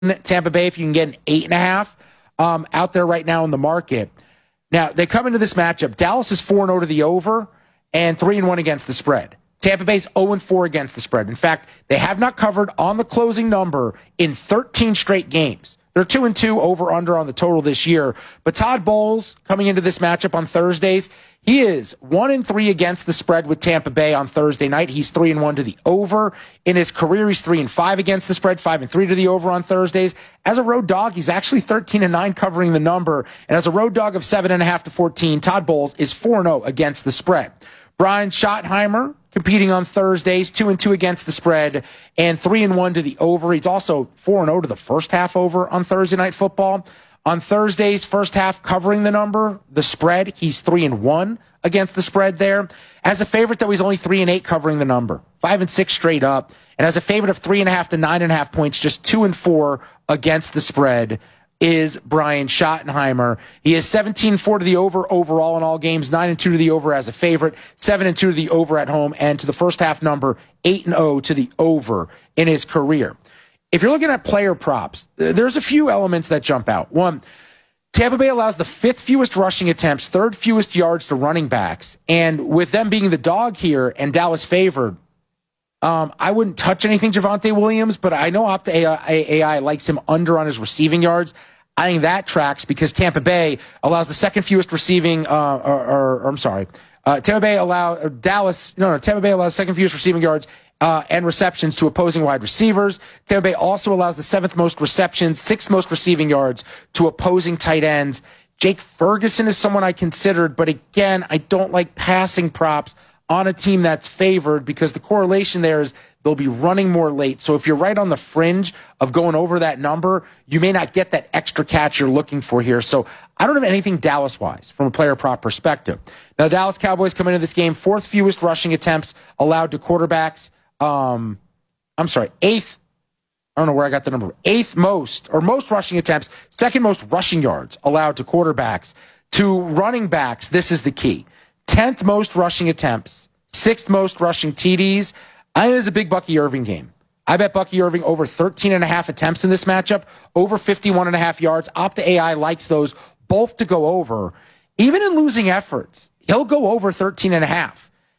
Tampa Bay if you can get an 8.5 out there right now in the market. Now, they come into this matchup. Dallas is 4-0 to the over and 3-1 against the spread. Tampa Bay's 0-4 against the spread. In fact, they have not covered on the closing number in 13 straight games. They're 2-2 over-under on the total this year. But Todd Bowles, coming into this matchup on Thursdays, he is 1-3 against the spread with Tampa Bay on Thursday night. He's 3-1 to the over. In his career, he's 3-5 against the spread, 5-3 to the over on Thursdays. As a road dog, he's actually 13-9 covering the number. And as a road dog of 7.5 to 14, Todd Bowles is 4-0 against the spread. Brian Schottenheimer, competing on Thursdays, 2-2 against the spread and 3-1 to the over. He's also 4-0 to the first half over on Thursday Night Football. On Thursdays, first half covering the number, the spread, he's 3-1 against the spread there. As a favorite, though, he's only 3-8 covering the number, 5-6 straight up. And as a favorite of 3.5 to 9.5 points, just 2-4 against the spread is Brian Schottenheimer. He is 17-4 to the over overall in all games, 9-2 to the over as a favorite, 7-2 to the over at home, and to the first half number, 8-0 to the over in his career. If you're looking at player props, there's a few elements that jump out. One, Tampa Bay allows the fifth fewest rushing attempts, third fewest yards to running backs, and with them being the dog here and Dallas favored, I wouldn't touch anything Javonte Williams, but I know Opta AI likes him under on his receiving yards. I think that tracks because Tampa Bay allows the second fewest receiving, Tampa Bay allows second fewest receiving yards and receptions to opposing wide receivers. Tampa Bay also allows the seventh most receptions, sixth most receiving yards to opposing tight ends. Jake Ferguson is someone I considered, but again, I don't like passing props on a team that's favored because the correlation there is they'll be running more late. So if you're right on the fringe of going over that number, you may not get that extra catch you're looking for here. So I don't have anything Dallas-wise from a player prop perspective. Now, Dallas Cowboys come into this game, fourth fewest rushing attempts allowed to quarterbacks. Eighth. I don't know where I got the number. Eighth most, or most rushing attempts, second most rushing yards allowed to quarterbacks. To running backs, this is the key. 10th most rushing attempts, sixth most rushing TDs. I think it's a big Bucky Irving game. I bet Bucky Irving over 13.5 attempts in this matchup, over 51.5 yards. Opta AI likes those both to go over. Even in losing efforts, he'll go over 13.5.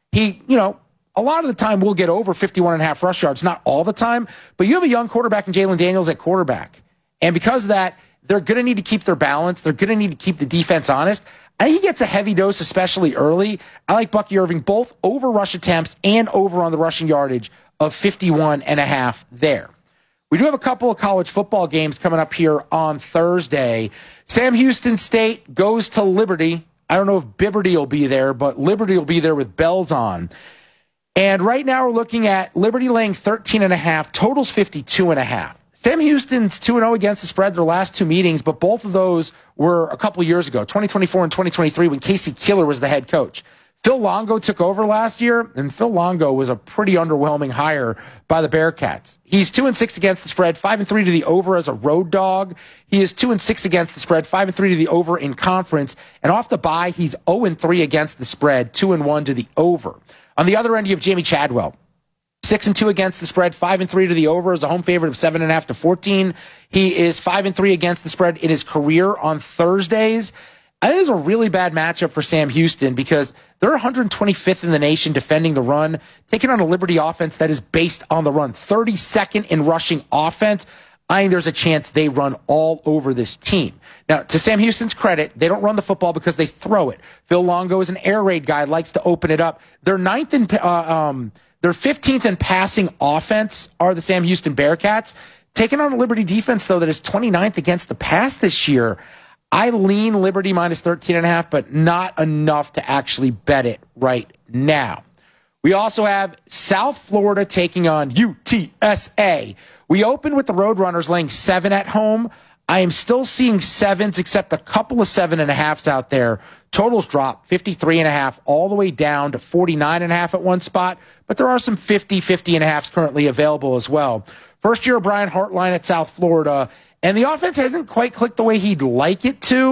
A lot of the time we'll get over 51.5 rush yards, not all the time, but you have a young quarterback in Jalen Daniels at quarterback. And because of that, they're going to need to keep their balance. They're going to need to keep the defense honest. I think he gets a heavy dose, especially early. I like Bucky Irving both over rush attempts and over on the rushing yardage of 51.5 there. We do have a couple of college football games coming up here on Thursday. Sam Houston State goes to Liberty. I don't know if Bibberty will be there, but Liberty will be there with bells on. And right now we're looking at Liberty laying 13.5, totals 52.5. Sam Houston's 2-0 against the spread their last two meetings, but both of those were a couple of years ago, 2024 and 2023, when Casey Killer was the head coach. Phil Longo took over last year, and Phil Longo was a pretty underwhelming hire by the Bearcats. He's 2-6 against the spread, 5-3 to the over as a road dog. He is 2-6 against the spread, 5-3 to the over in conference. And off the bye, he's 0-3 against the spread, 2-1 to the over. On the other end, you have Jamie Chadwell. 6-2 against the spread, 5-3 to the over as a home favorite of 7.5 to 14. He is 5-3 against the spread in his career on Thursdays. I think it's a really bad matchup for Sam Houston because they're 125th in the nation defending the run, taking on a Liberty offense that is based on the run. 32nd in rushing offense. I think there's a chance they run all over this team. Now, to Sam Houston's credit, they don't run the football because they throw it. Phil Longo is an air raid guy, likes to open it up. They're 15th in passing offense are the Sam Houston Bearcats. Taking on a Liberty defense, though, that is 29th against the pass this year. I lean Liberty minus 13.5, but not enough to actually bet it right now. We also have South Florida taking on UTSA. We opened with the Roadrunners laying 7 at home. I am still seeing 7s, except a couple of 7.5s out there. Totals drop 53.5 all the way down to 49.5 at one spot, but there are some 50.5s currently available as well. First year of Brian Hartline at South Florida, and the offense hasn't quite clicked the way he'd like it to.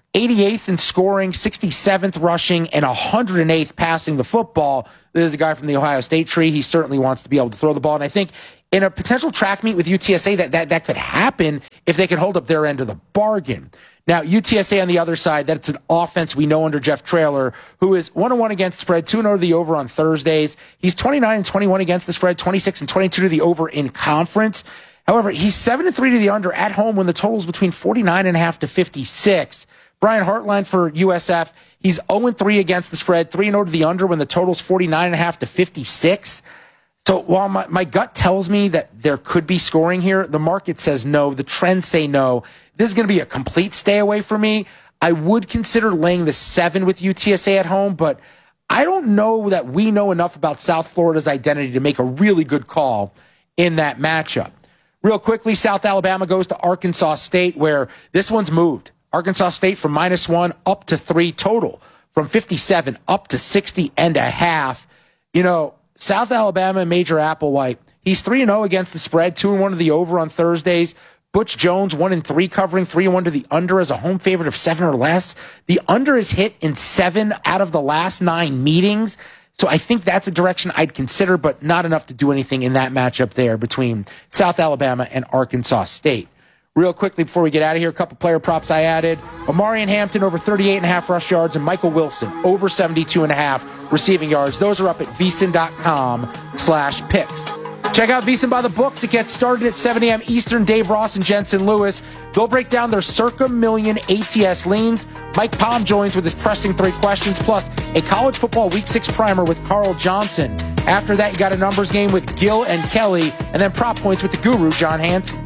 88th in scoring, 67th rushing, and 108th passing the football. This is a guy from the Ohio State tree. He certainly wants to be able to throw the ball. And I think in a potential track meet with UTSA, that could happen if they could hold up their end of the bargain. Now, UTSA on the other side, that's an offense we know under Jeff Traylor, who is 1-1 against the spread, 2-0 to the over on Thursdays. He's 29-21 against the spread, 26-22 to the over in conference. However, he's 7-3 to the under at home when the total is between 49.5 to 56. Brian Hartline for USF, he's 0-3 against the spread, 3-0 to the under when the total's 49.5 to 56. So while my gut tells me that there could be scoring here, the market says no. The trends say no. This is going to be a complete stay away for me. I would consider laying the 7 with UTSA at home, but I don't know that we know enough about South Florida's identity to make a really good call in that matchup. Real quickly, South Alabama goes to Arkansas State, where this one's moved. Arkansas State from -1 up to 3 total, from 57 up to 60.5. You know, South Alabama, Major Applewhite, he's 3-0 against the spread, 2-1 to the over on Thursdays. Butch Jones, 1-3 covering, 3-1 to the under as a home favorite of 7 or less. The under is hit in 7 out of the last 9 meetings. So I think that's a direction I'd consider, but not enough to do anything in that matchup there between South Alabama and Arkansas State. Real quickly before we get out of here, a couple player props I added. Omarion Hampton over 38.5 rush yards, and Michael Wilson over 72.5 receiving yards. Those are up at VSiN.com/picks. Check out VSiN by the books. It gets started at 7 a.m. Eastern. Dave Ross and Jensen Lewis. They'll break down their circa million ATS leans. Mike Palm joins with his pressing 3 questions, plus a college football Week 6 primer with Carl Johnson. After that, you got a numbers game with Gil and Kelly, and then prop points with the guru, John Hanson.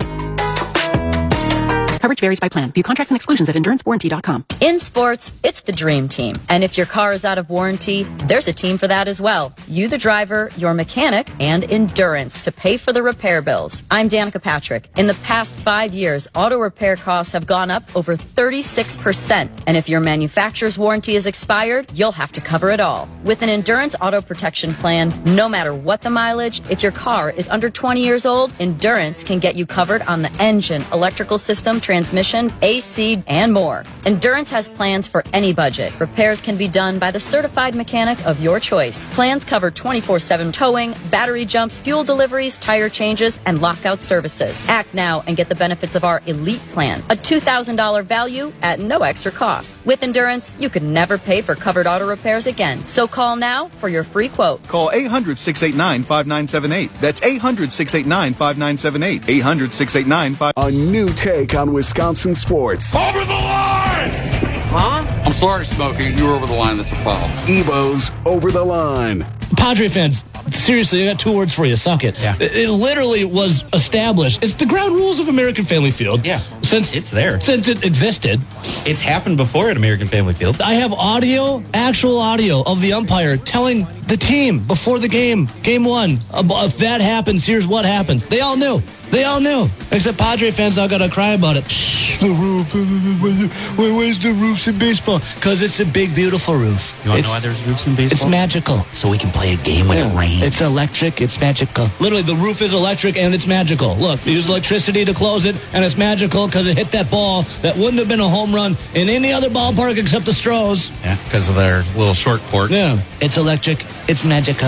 Coverage varies by plan. View contracts and exclusions at endurancewarranty.com. In sports, it's the dream team. And if your car is out of warranty, there's a team for that as well. You, the driver, your mechanic, and Endurance to pay for the repair bills. I'm Danica Patrick. In the past 5 years, auto repair costs have gone up over 36%. And if your manufacturer's warranty is expired, you'll have to cover it all. With an Endurance auto protection plan, no matter what the mileage, if your car is under 20 years old, Endurance can get you covered on the engine, electrical system, transmission, AC, and more. Endurance has plans for any budget. Repairs can be done by the certified mechanic of your choice. Plans cover 24/7 towing, battery jumps, fuel deliveries, tire changes, and lockout services. Act now and get the benefits of our Elite Plan, a $2,000 value at no extra cost. With Endurance, you could never pay for covered auto repairs again. So call now for your free quote. Call 800-689-5978. That's 800-689-5978. 800-689-5978. A new take on Wisconsin sports. Over the line! Huh? I'm sorry, Smokey. You were over the line. That's a foul. Evo's Over the Line. Padre fans, seriously, I got 2 words for you. Suck it. Yeah. It literally was established. It's the ground rules of American Family Field. Yeah. Since it's there. Since it existed. It's happened before at American Family Field. I have actual audio of the umpire telling the team before the game, game 1, if that happens, here's what happens. They all knew. Except Padre fans all got to cry about it. The roof. Where's the roofs in baseball? Because it's a big, beautiful roof. You want to know why there's roofs in baseball? It's magical. So we can play a game when it rains. It's electric. It's magical. Literally, the roof is electric and it's magical. Look, you use electricity to close it, and it's magical because it hit that ball that wouldn't have been a home run in any other ballpark except the Stros. Yeah, because of their little short court. Yeah, it's electric. It's magical.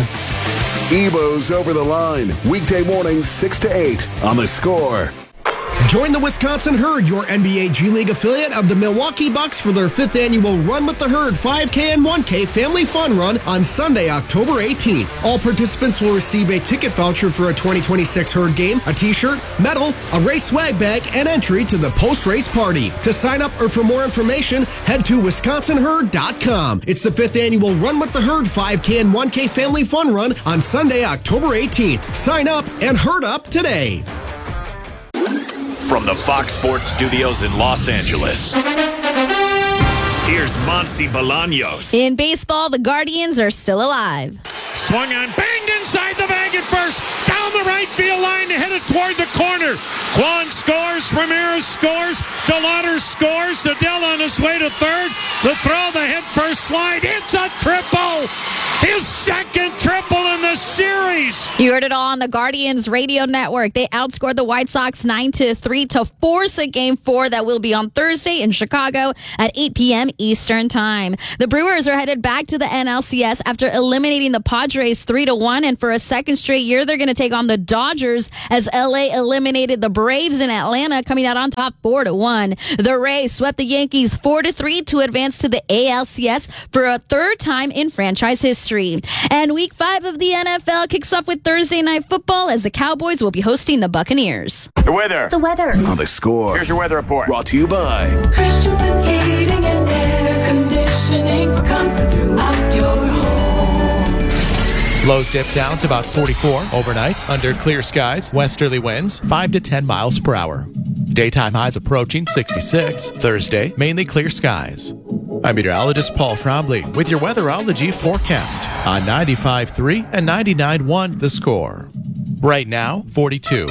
Evo's Over the Line. Weekday mornings 6 to 8 on The Score. Join the Wisconsin Herd, your NBA G League affiliate of the Milwaukee Bucks, for their 5th annual Run with the Herd 5K and 1K Family Fun Run on Sunday, October 18th. All participants will receive a ticket voucher for a 2026 Herd game, a t-shirt, medal, a race swag bag, and entry to the post-race party. To sign up or for more information, head to WisconsinHerd.com. It's the 5th annual Run with the Herd 5K and 1K Family Fun Run on Sunday, October 18th. Sign up and herd up today. From the Fox Sports Studios in Los Angeles, here's Monty Bolaños. In baseball, the Guardians are still alive. Swung on, banged in inside the bag at first, down the right field line, headed toward the corner. Kwon scores, Ramirez scores, DeLauder scores, Adele on his way to third. The throw, the head first slide, it's a triple! His second triple in the series! You heard it all on the Guardians radio network. They outscored the White Sox 9-3 to force a Game 4 that will be on Thursday in Chicago at 8 p.m. Eastern Time. The Brewers are headed back to the NLCS after eliminating the Padres 3-1, and for a second straight year, they're going to take on the Dodgers as LA eliminated the Braves in Atlanta, coming out on top 4-1. The Rays swept the Yankees 4-3 to advance to the ALCS for a third time in franchise history. And Week 5 of the NFL kicks off with Thursday Night Football as the Cowboys will be hosting the Buccaneers. The weather. The weather. On The Score. Here's your weather report. Brought to you by Christensen Heating and Air Conditioning for comfort throughout your home. Lows dip down to about 44 overnight under clear skies. Westerly winds 5 to 10 miles per hour. Daytime highs approaching 66. Thursday, mainly clear skies. I'm meteorologist Paul Frombley with your weatherology forecast on 95.3 and 99.1 The Score. Right now, 42.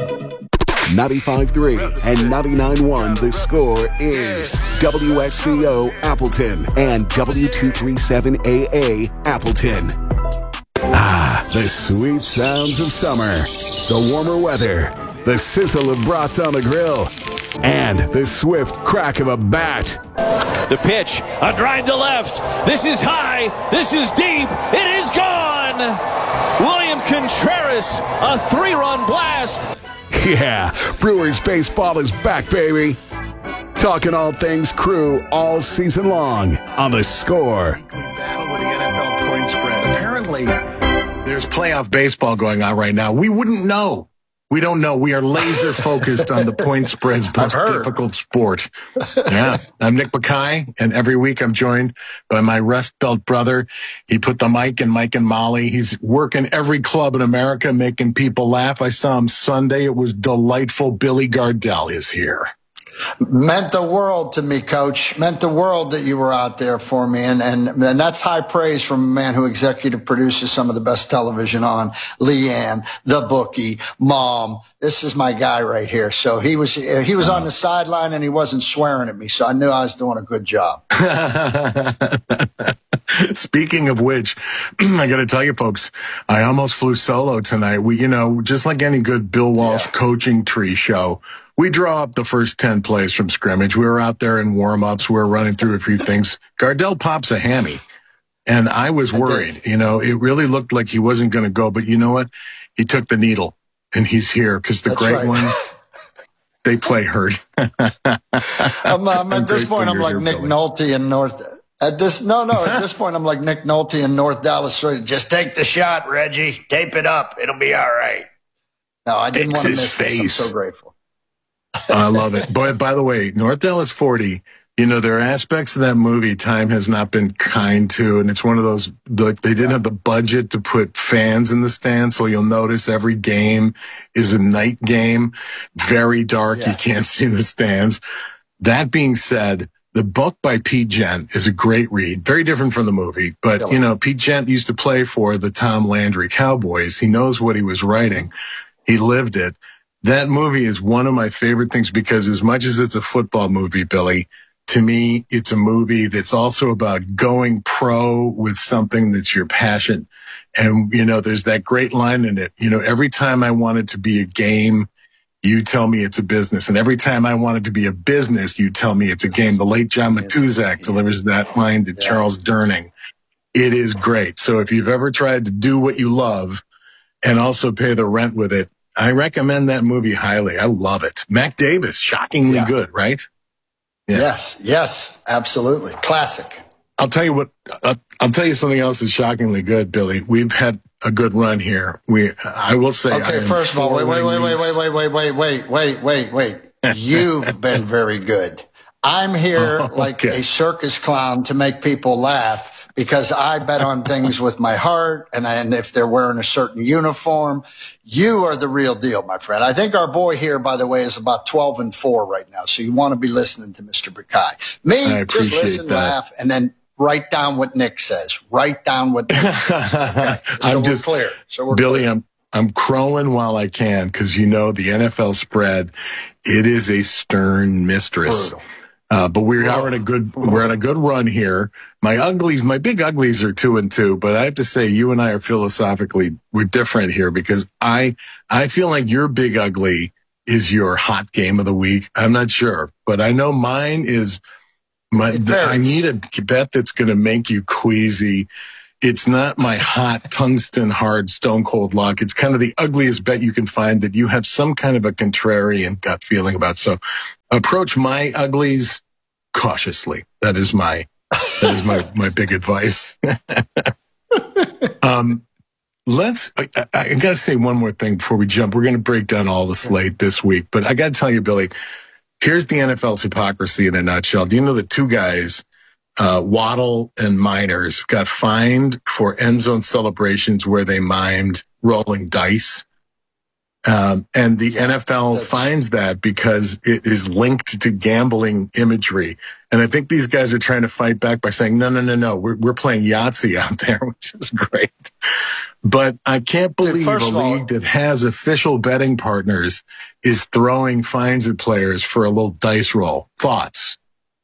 95.3 and 99.1 The Score is WSCO Appleton and W237AA Appleton. Ah, the sweet sounds of summer, the warmer weather, the sizzle of brats on the grill, and the swift crack of a bat. The pitch, a drive to left. This is high. This is deep. It is gone. William Contreras, a 3-run blast. Yeah, Brewers baseball is back, baby. Talking all things Crew all season long on The Score. Battle with the NFL point spread. Apparently, there's playoff baseball going on right now. We wouldn't know. We don't know. We are laser focused on the point spread's most difficult sport. Yeah. I'm Nick Bakay, and every week I'm joined by my Rust Belt brother. He put the mic in Mike and Molly. He's working every club in America, making people laugh. I saw him Sunday. It was delightful. Billy Gardell is here. Meant the world to me, Coach. Meant the world that you were out there for me. And that's high praise from a man who executive produces some of the best television on. Leanne, The Bookie, Mom. This is my guy right here. So he was on the sideline and he wasn't swearing at me. So I knew I was doing a good job. Speaking of which, I got to tell you, folks, I almost flew solo tonight. We, just like any good Bill Walsh coaching tree show, we draw up the first 10 plays from scrimmage. We were out there in warm-ups. We were running through a few things. Gardell pops a hammy, and I was worried. It really looked like he wasn't going to go, but you know what? He took the needle, and he's here because the great ones, they play hurt. At this point, I'm like Nick Nolte in North. At this point, I'm like Nick Nolte in North Dallas. So just take the shot, Reggie. Tape it up. It'll be all right. No, I didn't want to miss this. I'm so grateful. I love it. But by the way, North Dallas 40, there are aspects of that movie time has not been kind to, and it's one of those, like, they didn't have the budget to put fans in the stands, so you'll notice every game is a night game, very dark, you can't see the stands. That being said, the book by Pete Gent is a great read, very different from the movie, but, Pete Gent used to play for the Tom Landry Cowboys. He knows what he was writing. He lived it. That movie is one of my favorite things because as much as it's a football movie, Billy, to me, it's a movie that's also about going pro with something that's your passion. And, there's that great line in it. Every time I want it to be a game, you tell me it's a business. And every time I want it to be a business, you tell me it's a game. The late John Matuzak delivers that line to Charles Durning. It is great. So if you've ever tried to do what you love and also pay the rent with it, I recommend that movie highly. I love it. Mac Davis, shockingly good, right? Yeah. Yes, absolutely. Classic. I'll tell you something else that's shockingly good, Billy. We've had a good run here. I will say. Okay, first of all, wait. You've been very good. I'm here like a circus clown to make people laugh because I bet on things with my heart, and if they're wearing a certain uniform, you are the real deal, my friend. I think our boy here, by the way, is about 12-4 right now, so you want to be listening to Mr. Bakay. Me, just listen, laugh, and then Write down what Nick says. Write down what Nick says. Okay. I'm just clear. So we're Billy, clear. I'm crowing while I can because the NFL spread, it is a stern mistress. Brutal. But we're on a good run here. My big uglies are 2-2, but I have to say you and I are we're different here because I feel like your big ugly is your hot game of the week. I'm not sure, but I know mine is I need a bet that's going to make you queasy. It's not my hot, tungsten hard, stone cold lock. It's kind of the ugliest bet you can find that you have some kind of a contrarian gut feeling about. So approach my uglies cautiously. That is my big advice. I got to say one more thing before we jump. We're going to break down all the slate this week, but I got to tell you, Billy, here's the NFL's hypocrisy in a nutshell. Do you know that two guys, Waddle and Miners, got fined for end zone celebrations where they mimed rolling dice? And the NFL finds that because it is linked to gambling imagery. And I think these guys are trying to fight back by saying, no, we're playing Yahtzee out there, which is great. But I can't believe a league that has official betting partners is throwing fines at players for a little dice roll. Thoughts?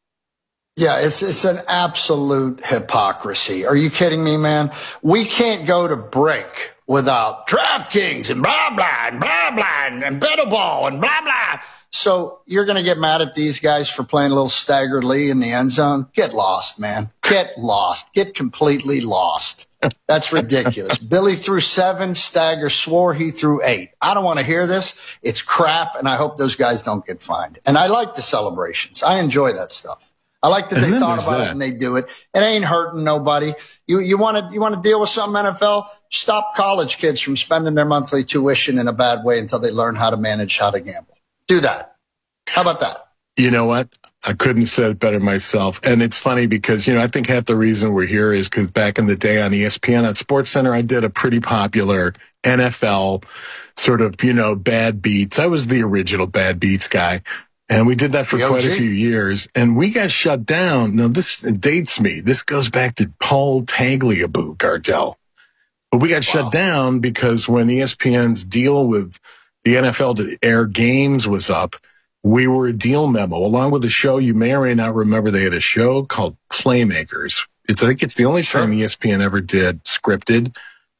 Yeah, it's an absolute hypocrisy. Are you kidding me, man? We can't go to break without DraftKings and blah, blah, and blah, blah, and Bettaball and blah, blah. So you're going to get mad at these guys for playing a little staggeredly in the end zone? Get lost, man. Get lost. Get completely lost. That's ridiculous. Billy threw 7. Stagger swore he threw 8. I don't want to hear this. It's crap, and I hope those guys don't get fined. And I like the celebrations. I enjoy that stuff. I like that they thought about it and they do it. It ain't hurting nobody. You want to deal with something, NFL? Stop college kids from spending their monthly tuition in a bad way until they learn how to manage how to gamble. Do that. How about that? You know what? I couldn't have said it better myself. And it's funny because, I think half the reason we're here is because back in the day on ESPN on SportsCenter, I did a pretty popular NFL sort of, bad beats. I was the original bad beats guy. And we did that for quite a few years. And we got shut down. Now, this dates me. This goes back to Paul Tagliabue, Gardell. But we got shut down because when ESPN's deal with the NFL to air games was up, we were a deal memo. Along with the show, you may or may not remember they had a show called Playmakers. I think it's the only time ESPN ever did scripted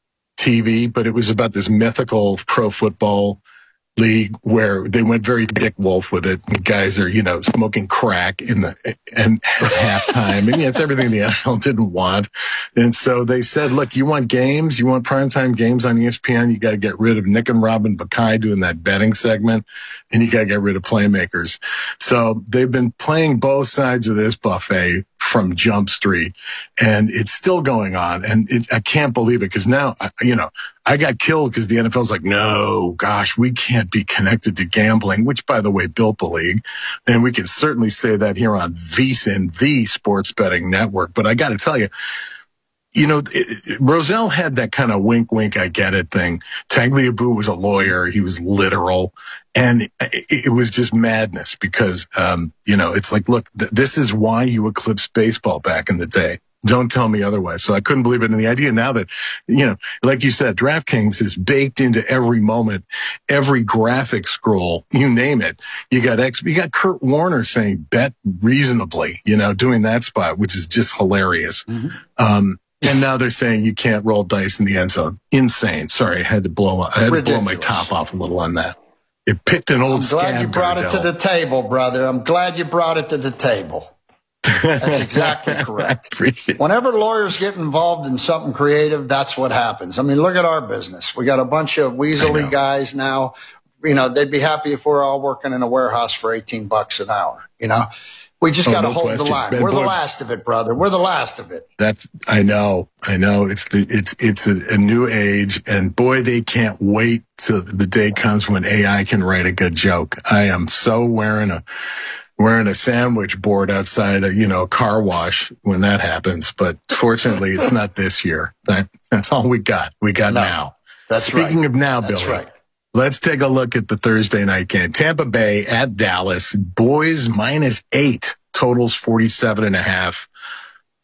TV, but it was about this mythical pro football league where they went very Dick Wolf with it. The guys are, smoking crack and at halftime. And it's everything the NFL didn't want. And so they said, look, you want games? You want primetime games on ESPN? You got to get rid of Nick and Robin Bakay doing that betting segment. And you got to get rid of Playmakers. So they've been playing both sides of this buffet from Jump Street, and it's still going on. And I can't believe it because now, I got killed because the NFL's like, no, gosh, we can't be connected to gambling, which, by the way, built the league. And we can certainly say that here on VSiN, the Sports Betting Network. But I got to tell you, Rozelle had that kind of wink, wink, I get it thing. Tagliabue was a lawyer. He was literal. And it was just madness because, it's like, look, this is why you eclipsed baseball back in the day. Don't tell me otherwise. So I couldn't believe it. And the idea now that, like you said, DraftKings is baked into every moment, every graphic scroll, you name it. You got Kurt Warner saying bet reasonably, doing that spot, which is just hilarious. Mm-hmm. And now they're saying you can't roll dice in the end zone. Insane. Sorry, I had to blow my top off a little on that. It picked an old scab. I'm glad you brought it to the table, brother. I'm glad you brought it to the table. That's exactly correct. Whenever lawyers get involved in something creative, that's what happens. I mean, look at our business. We got a bunch of weaselly guys now. They'd be happy if we're all working in a warehouse for $18 an hour. We just got to hold the line. We're the last of it, brother. We're the last of it. I know. It's a new age, and boy, they can't wait till the day comes when AI can write a good joke. I am so wearing a sandwich board outside a car wash when that happens. But fortunately, it's not this year. That's all we got. We got now. That's right. Speaking of now, That's Billy. Right. Let's take a look at the Thursday night game. Tampa Bay at Dallas. Boys -8. Totals 47.5.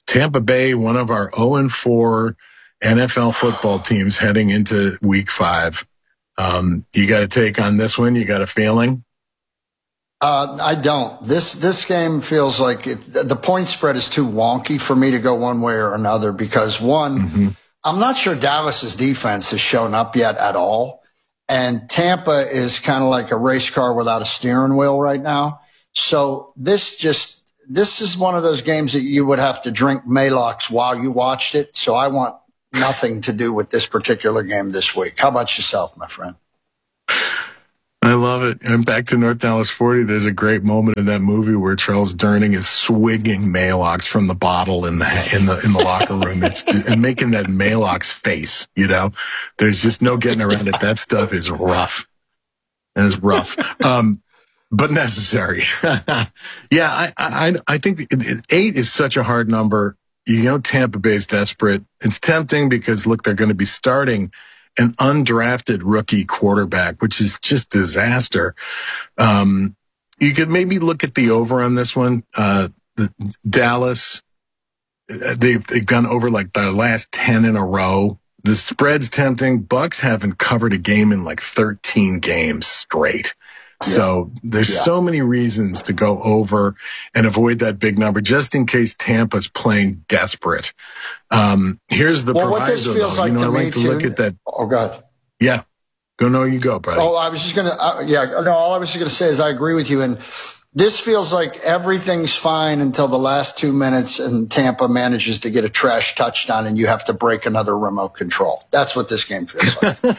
Tampa Bay, one of our 0-4 NFL football teams heading into week 5. You got a take on this one? You got a feeling? I don't. This game feels like the point spread is too wonky for me to go one way or another because I'm not sure Dallas's defense has shown up yet at all. And Tampa is kind of like a race car without a steering wheel right now. So this is one of those games that you would have to drink Maalox while you watched it. So I want nothing to do with this particular game this week. How about yourself, my friend? I love it. And back to North Dallas 40, there's a great moment in that movie where Charles Durning is swigging Maalox from the bottle in the locker room. And making that Maalox face, you know. There's just no getting around it. That stuff is rough. It is rough. But necessary. Yeah, I think 8 is such a hard number. You know, Tampa Bay's desperate. It's tempting because, look, they're going to be starting an undrafted rookie quarterback, which is just disaster. You could maybe look at the over on this one. Dallas, they've gone over like their last 10 in a row. The spread's tempting. Bucks haven't covered a game in like 13 games straight. So there's so many reasons to go over and avoid that big number just in case Tampa's playing desperate. Here's the proviso, what this feels like to me, look at that. Oh, God. Yeah. You go, buddy. Oh, I was just going to, all I was just going to say is I agree with you. And this feels like everything's fine until the last 2 minutes and Tampa manages to get a trash touchdown and you have to break another remote control. That's what this game feels like.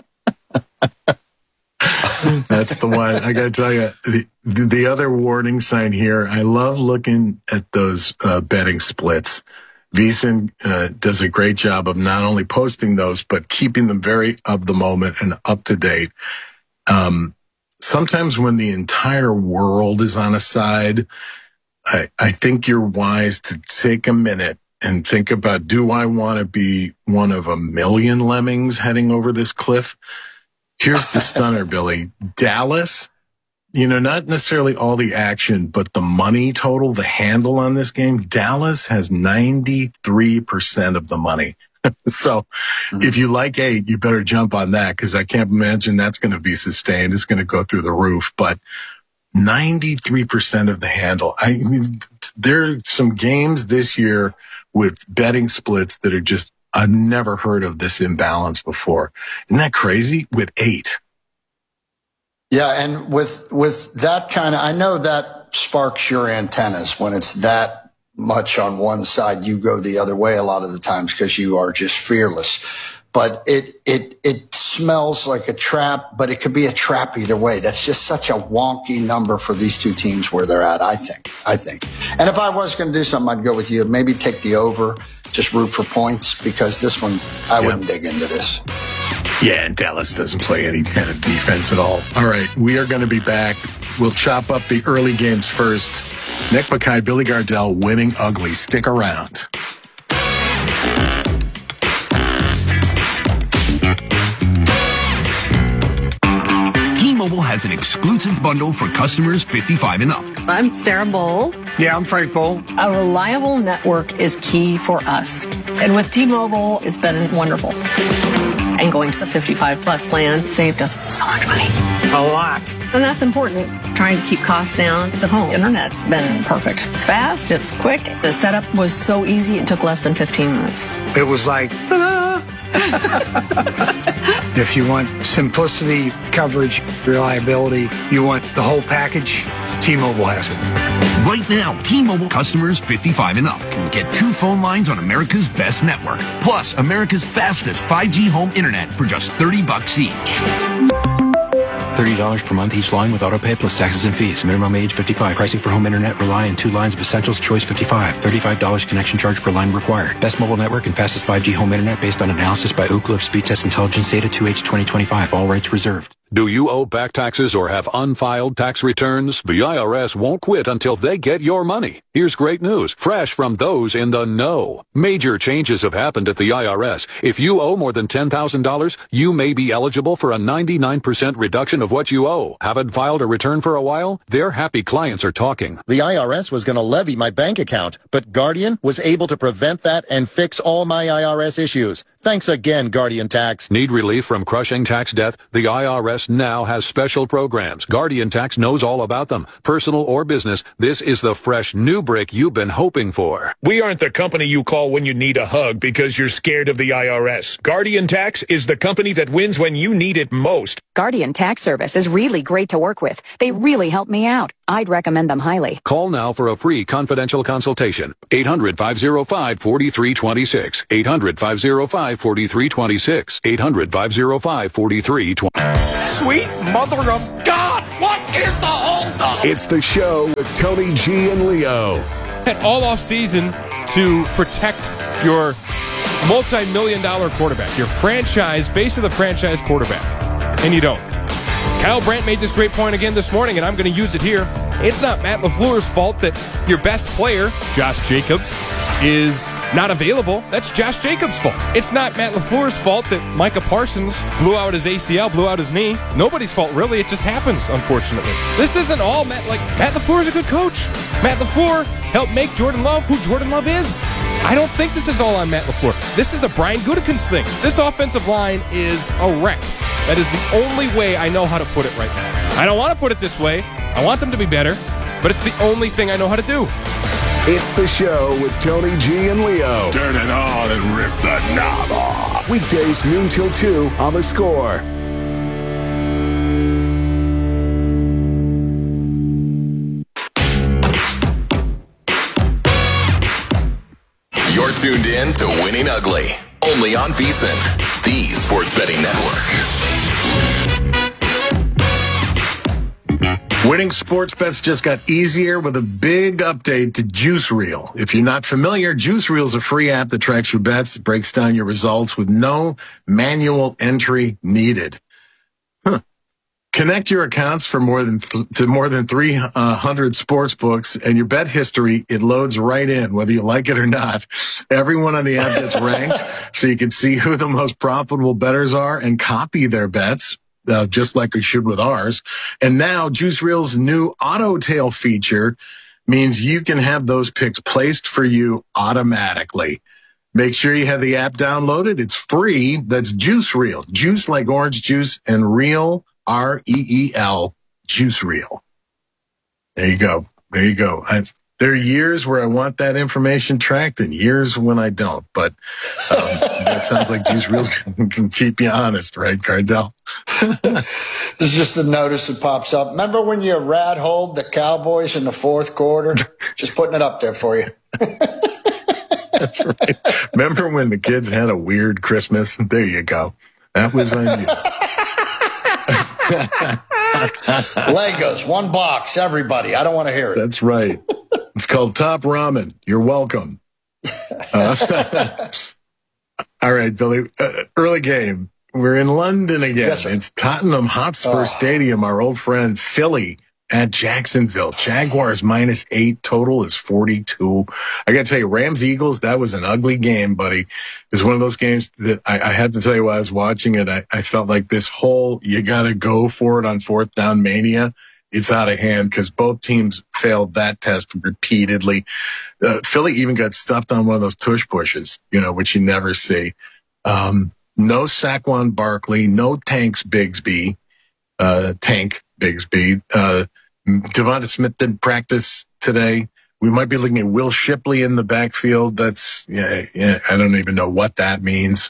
That's the one. I got to tell you, the other warning sign here, I love looking at those betting splits. VSiN does a great job of not only posting those, but keeping them very of the moment and up to date. Sometimes when the entire world is on a side, I think you're wise to take a minute and think about, do I want to be one of a million lemmings heading over this cliff? Here's the stunner, Billy. Dallas, not necessarily all the action, but the money total, the handle on this game, Dallas has 93% of the money. So if you like 8, you better jump on that because I can't imagine that's going to be sustained. It's going to go through the roof. But 93% of the handle. I mean, there are some games this year with betting splits that are just, I've never heard of this imbalance before. Isn't that crazy? With 8. Yeah, and with that kind of, I know that sparks your antennas when it's that much on one side. You go the other way a lot of the times because you are just fearless. But it smells like a trap, but it could be a trap either way. That's just such a wonky number for these two teams where they're at, I think. And if I was going to do something, I'd go with you. Maybe take the over, just root for points, because this one, I wouldn't dig into this. Yeah, and Dallas doesn't play any kind of defense at all. All right, we are going to be back. We'll chop up the early games first. Nick Mackay, Billy Gardell, winning ugly. Stick around. T-Mobile has an exclusive bundle for customers 55 and up. I'm Sarah Bowl. Yeah, I'm Frank Bowl. A reliable network is key for us. And with T-Mobile, it's been wonderful. And going to the 55 plus plan saved us so much money. A lot. And that's important. Trying to keep costs down. The home internet's been perfect. It's fast, it's quick. The setup was so easy, it took less than 15 minutes. It was like, ta-da! If you want simplicity, coverage, reliability, you want the whole package, T-Mobile has it. Right now, T-Mobile customers 55 and up can get 2 phone lines on America's best network, plus America's fastest 5G home internet for just $30 each. $30 per month each line with autopay plus taxes and fees. Minimum age 55. Pricing for home internet rely on 2 lines of essentials. Choice 55. $35 connection charge per line required. Best mobile network and fastest 5G home internet based on analysis by Ookla of Speed Test Intelligence Data 2H 2025. All rights reserved. Do you owe back taxes or have unfiled tax returns? The IRS won't quit until they get your money. Here's great news, fresh from those in the know. Major changes have happened at the IRS. If you owe more than $10,000, you may be eligible for a 99% reduction of what you owe. Haven't filed a return for a while? Their happy clients are talking. The IRS was going to levy my bank account, but Guardian was able to prevent that and fix all my IRS issues. Thanks again, Guardian Tax. Need relief from crushing tax debt? The IRS now has special programs. Guardian Tax knows all about them. Personal or business, this is the fresh new break you've been hoping for. We aren't the company you call when you need a hug because you're scared of the IRS. Guardian Tax is the company that wins when you need it most. Guardian Tax Service is really great to work with. They really help me out. I'd recommend them highly. Call now for a free confidential consultation. 800-505-4326. 800-505-4326. 800-505-4326. Sweet mother of God, what is the holdup? It's the show with Tony G and Leo. And all off season to protect your multi-million-dollar quarterback, your franchise, face of the franchise quarterback. And you don't. Kyle Brandt made this great point again this morning, and I'm going to use it here. It's not Matt LaFleur's fault that your best player, Josh Jacobs, is not available. That's Josh Jacobs' fault. It's not Matt LaFleur's fault that Micah Parsons blew out his ACL, blew out his knee. Nobody's fault, really. It just happens, unfortunately. This isn't all Matt LaFleur is a good coach. Matt LaFleur helped make Jordan Love who Jordan Love is. I don't think this is all on Matt LaFleur. This is a Brian Gutekunst thing. This offensive line is a wreck. That is the only way I know how to put it right now. I don't want to put it this way. I want them to be better, but it's the only thing I know how to do. It's the show with Tony G and Leo. Turn it on and rip the knob off. Weekdays noon till 2 on The Score. You're tuned in to Winning Ugly, only on VSiN, the sports betting network. Winning sports bets just got easier with a big update to Juice Reel. If you're not familiar, Juice Reel is a free app that tracks your bets, breaks down your results with no manual entry needed. Connect your accounts for more than 300 sports books and your bet history. It loads right in, whether you like it or not. Everyone on the app gets ranked, so you can see who the most profitable bettors are and copy their bets. Just like we should with ours. And now Juice Reel's new auto tail feature means you can have those picks placed for you automatically. Make sure you have the app downloaded. It's free. That's Juice Reel. Juice like orange juice and Reel, R-E-E-L, Juice Reel. There you go. There you go. There are years where I want that information tracked and years when I don't. But that sounds like Juice Reel can keep you honest, right, Cardell? This is just a notice that pops up. Remember when you rat-holed the Cowboys in the fourth quarter? Just putting it up there for you. That's right. Remember when the kids had a weird Christmas? There you go. That was on you. Legos, one box, everybody. I don't want to hear it. That's right. It's called Top Ramen. You're welcome. All right, Billy. Early game. We're in London again. Yes, sir. It's Tottenham Hotspur Stadium. Our old friend Philly at Jacksonville. Jaguars -8. Total is 42. I got to tell you, Rams-Eagles, that was an ugly game, buddy. It's one of those games that I had to tell you while I was watching it, I felt like this whole you got to go for it on fourth down mania, it's out of hand because both teams failed that test repeatedly. Philly even got stuffed on one of those tush pushes, which you never see. No Saquon Barkley, no Tank Bigsby. Devonta Smith didn't practice today. We might be looking at Will Shipley in the backfield. That's, I don't even know what that means.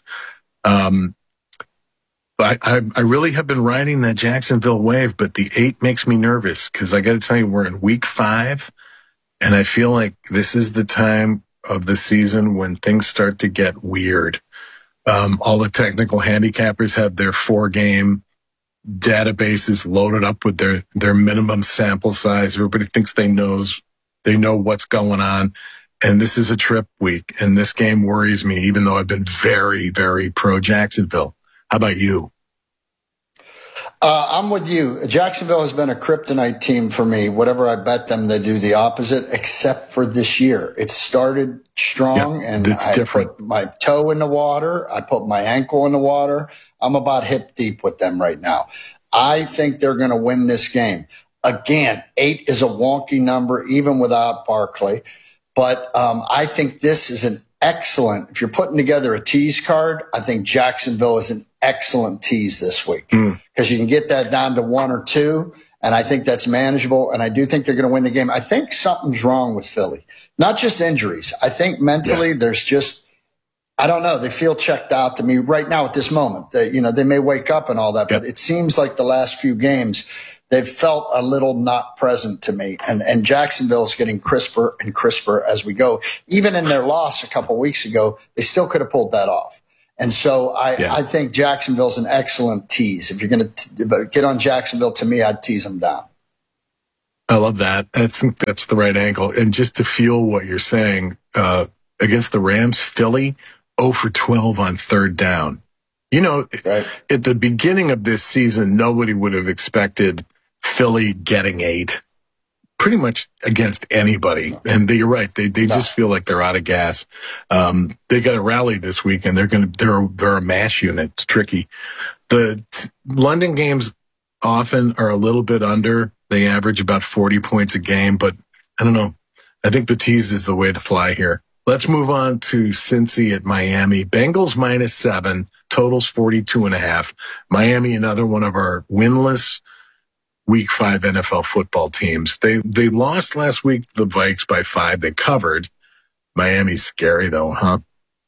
But I really have been riding that Jacksonville wave, but the 8 makes me nervous because I got to tell you, we're in week 5 and I feel like this is the time of the season when things start to get weird. All the technical handicappers have their 4-game databases loaded up with their minimum sample size. Everybody thinks they know what's going on. And this is a trip week. And this game worries me, even though I've been very, very pro Jacksonville. How about you? I'm with you. Jacksonville has been a kryptonite team for me. Whatever I bet them, they do the opposite, except for this year. It started strong, and I put my toe in the water. I put my ankle in the water. I'm about hip deep with them right now. I think they're going to win this game. Again, 8 is a wonky number, even without Barkley. But I think this is an excellent, if you're putting together a tease card, I think Jacksonville is an excellent tease this week because you can get that down to 1 or 2, and I think that's manageable, and I do think they're going to win the game. I think something's wrong with Philly, not just injuries. I think mentally there's just, I don't know, they feel checked out to me right now at this moment. They may wake up and all that, but it seems like the last few games they've felt a little not present to me. And Jacksonville is getting crisper and crisper as we go. Even in their loss a couple weeks ago, they still could have pulled that off. And so I think Jacksonville's an excellent tease. If you're going to get on Jacksonville, to me, I'd tease them down. I love that. I think that's the right angle. And just to feel what you're saying, against the Rams, Philly, 0 for 12 on third down. At the beginning of this season, nobody would have expected Philly getting 8 pretty much against anybody. And you're right. They just feel like they're out of gas. They got a rally this week, and they're a mash unit. It's tricky. The London games often are a little bit under. They average about 40 points a game, but I don't know. I think the tease is the way to fly here. Let's move on to Cincy at Miami. Bengals -7, totals 42.5. Miami, another one of our winless Week 5 NFL football teams. They lost last week to the Vikes by 5. They covered. Miami's scary though, huh?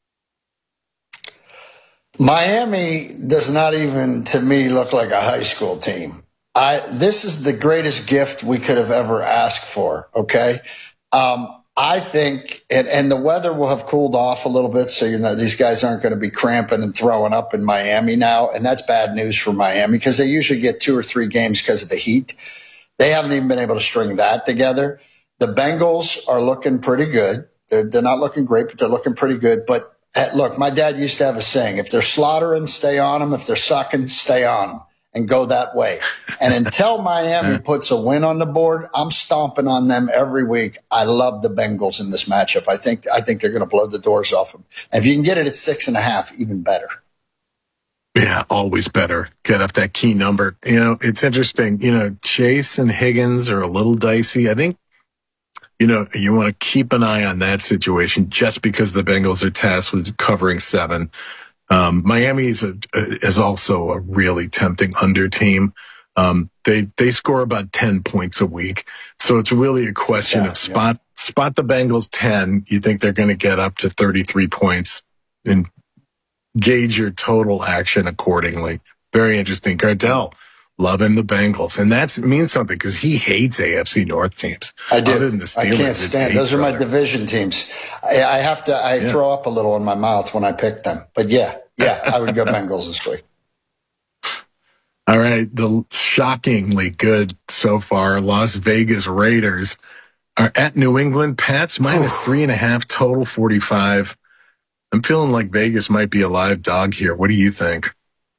Miami does not even, to me, look like a high school team. This is the greatest gift we could have ever asked for, okay? I think, and the weather will have cooled off a little bit, so these guys aren't going to be cramping and throwing up in Miami now, and that's bad news for Miami because they usually get 2 or 3 games because of the heat. They haven't even been able to string that together. The Bengals are looking pretty good. They're not looking great, but they're looking pretty good. But look, my dad used to have a saying: if they're slaughtering, stay on them. If they're sucking, stay on them. And go that way. And until Miami puts a win on the board, I'm stomping on them every week. I love the Bengals in this matchup. I think they're going to blow the doors off them. And if you can get it at 6.5, even better. Yeah, always better. Get up that key number. It's interesting. Chase and Higgins are a little dicey. I think, you want to keep an eye on that situation just because the Bengals are tasked with covering 7. Miami is also a really tempting under team. They score about 10 points a week. So it's really a question of spot the Bengals 10. You think they're going to get up to 33 points and gauge your total action accordingly. Very interesting. Cardell loving the Bengals. And that means something because he hates AFC North teams. I do. Other than the Steelers, I can't stand. Those are my division teams. I throw up a little in my mouth when I pick them. But yeah, I would go Bengals this week. All right. The shockingly good so far Las Vegas Raiders are at New England. Pats -3.5, total 45. I'm feeling like Vegas might be a live dog here. What do you think?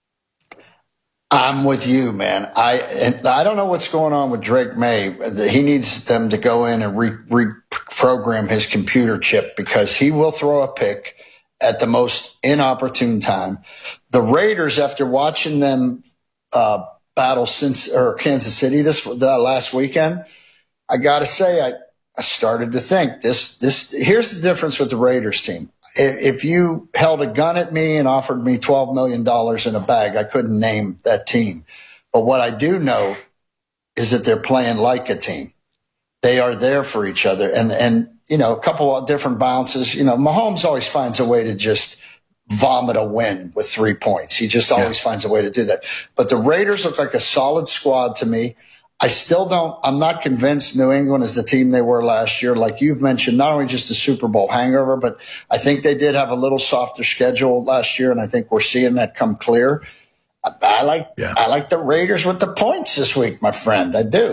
I'm with you, man. I don't know what's going on with Drake May. He needs them to go in and reprogram his computer chip because he will throw a pick at the most inopportune time. The Raiders, after watching them battle Kansas City last weekend, I got to say I started to think this. Here's the difference with the Raiders team. If you held a gun at me and offered me $12 million in a bag, I couldn't name that team. But what I do know is that they're playing like a team. They are there for each other. And a couple of different bounces. Mahomes always finds a way to just vomit a win with 3 points. He just always finds a way to do that. But the Raiders look like a solid squad to me. I'm not convinced New England is the team they were last year. Like you've mentioned, not only just a Super Bowl hangover, but I think they did have a little softer schedule last year, and I think we're seeing that come clear. I like the Raiders with the points this week, my friend. I do.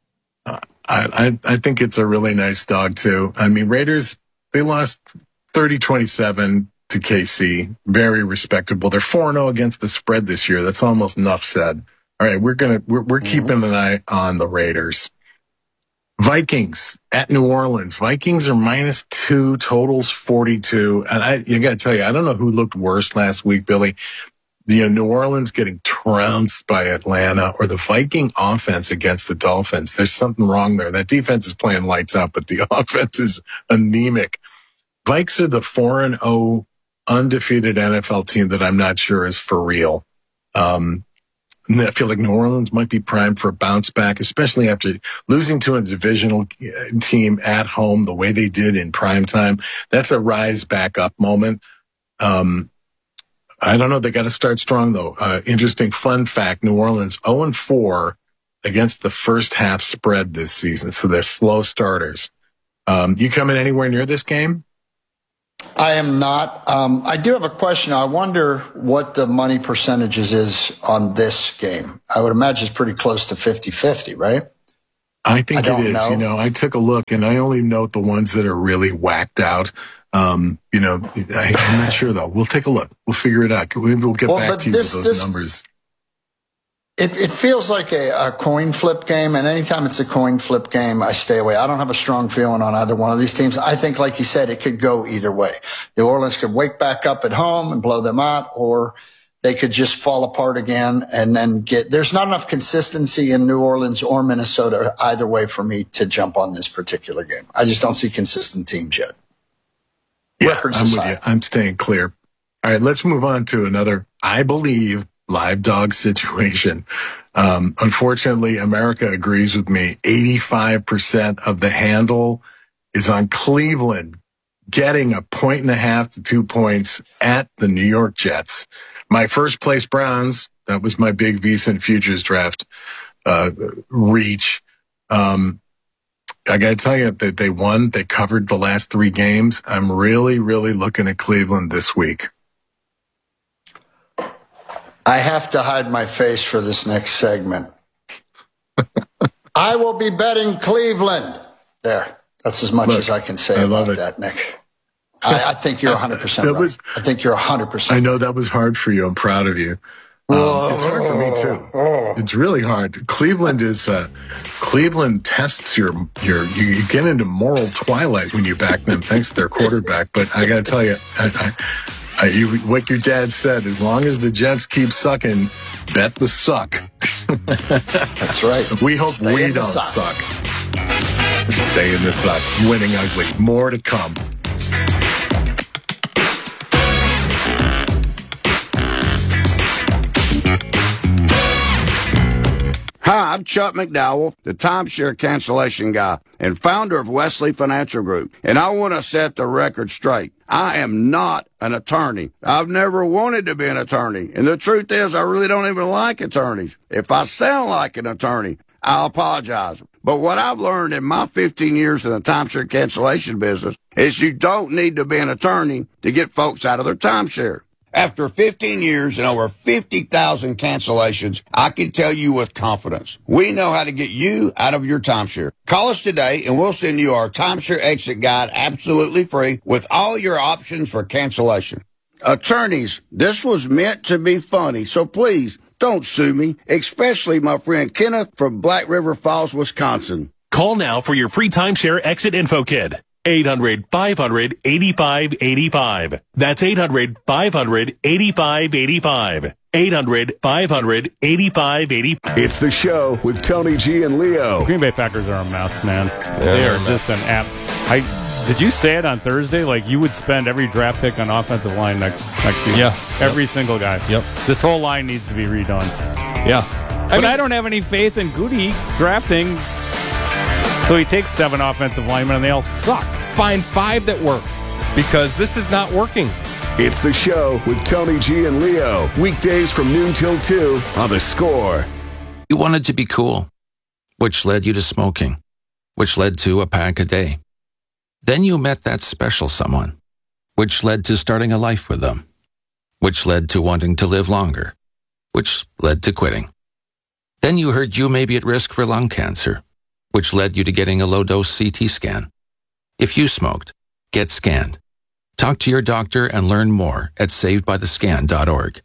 I think it's a really nice dog, too. I mean, Raiders, they lost 30-27 to KC. Very respectable. They're 4-0 against the spread this year. That's almost enough said. All right, we're keeping an eye on the Raiders. Vikings at New Orleans. Vikings are -2, totals 42. And you got to tell you, I don't know who looked worse last week, Billy. New Orleans getting trounced by Atlanta, or the Viking offense against the Dolphins. There's something wrong there. That defense is playing lights out, but the offense is anemic. Vikes are the 4-0 undefeated NFL team that I'm not sure is for real. I feel like New Orleans might be primed for a bounce back, especially after losing to a divisional team at home the way they did in prime time. That's a rise back up moment. I don't know. They got to start strong, though. Interesting fun fact, New Orleans 0-4 against the first half spread this season, so they're slow starters. You coming anywhere near this game? I am not. I do have a question. I wonder what the money percentages is on this game. I would imagine it's pretty close to 50-50, right? I think it is. I took a look, and I only note the ones that are really whacked out. I'm not sure, though. We'll take a look. We'll figure it out. We'll get back to you with those numbers. It feels like a coin flip game, and anytime it's a coin flip game, I stay away. I don't have a strong feeling on either one of these teams. I think, like you said, it could go either way. New Orleans could wake back up at home and blow them out, or they could just fall apart again and then there's not enough consistency in New Orleans or Minnesota either way for me to jump on this particular game. I just don't see consistent teams yet. Yeah, I'm with you. I'm staying clear. All right, let's move on to another, I believe, live dog situation. Unfortunately, America agrees with me. 85% of the handle is on Cleveland getting 1.5 to 2 points at the New York Jets. My first place Browns, that was my big VSiN futures draft reach. I got to tell you that they won. They covered the last 3 games. I'm really, really looking at Cleveland this week. I have to hide my face for this next segment. I will be betting Cleveland. There. That's as much as I can say about that, Nick. I think you're 100% right. I think you're 100%. I know that was hard for you. I'm proud of you. It's hard for me too. It's really hard. Cleveland tests you get into moral twilight when you back them thanks to their quarterback. But I got to tell you, what your dad said, as long as the Jets keep sucking, bet the suck. That's right. We hope we don't suck. Stay in the suck. Winning ugly. More to come. Hi, I'm Chuck McDowell, the timeshare cancellation guy and founder of Wesley Financial Group. And I want to set the record straight. I am not an attorney. I've never wanted to be an attorney. And the truth is, I really don't even like attorneys. If I sound like an attorney, I'll apologize. But what I've learned in my 15 years in the timeshare cancellation business is you don't need to be an attorney to get folks out of their timeshare. After 15 years and over 50,000 cancellations, I can tell you with confidence, we know how to get you out of your timeshare. Call us today and we'll send you our timeshare exit guide absolutely free with all your options for cancellation. Attorneys, this was meant to be funny, so please don't sue me, especially my friend Kenneth from Black River Falls, Wisconsin. Call now for your free timeshare exit info kit. 800-500-8585. That's 800-500-8585. 800-500-8585. It's the show with Tony G and Leo. Green Bay Packers are a mess, man. They are just an app. Did you say it on Thursday? Like, you would spend every draft pick on offensive line next season. Yeah. Every single guy. Yep. This whole line needs to be redone. Yeah. I don't have any faith in Goody drafting. So he takes 7 offensive linemen and they all suck. Find 5 that work, because this is not working. It's the show with Tony G and Leo. Weekdays from noon till 2 on The Score. You wanted to be cool, which led you to smoking, which led to a pack a day. Then you met that special someone, which led to starting a life with them, which led to wanting to live longer, which led to quitting. Then you heard you may be at risk for lung cancer, which led you to getting a low-dose CT scan. If you smoked, get scanned. Talk to your doctor and learn more at savedbythescan.org.